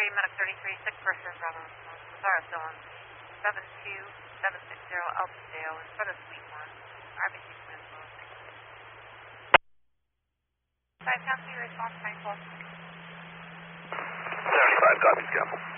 Medic 33, 6 person, Bravo. Sorry, still on 72760 Elpindale in front of Suite 1. RBC Winslow, 6. 5 County response 912. 75, copy, Jim.